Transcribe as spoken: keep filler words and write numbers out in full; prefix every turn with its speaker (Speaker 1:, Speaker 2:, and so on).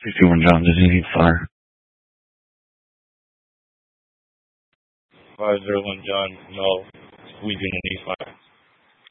Speaker 1: sixty-one John, does he need fire?
Speaker 2: five zero one John, no. We do not need fire.